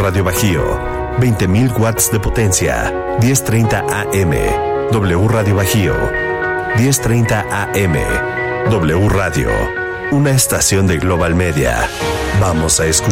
Radio Bajío, 20.000 watts de potencia, 10:30 AM. W Radio Bajío, 10:30 AM. W Radio, una estación de Global Media. Vamos a escuchar.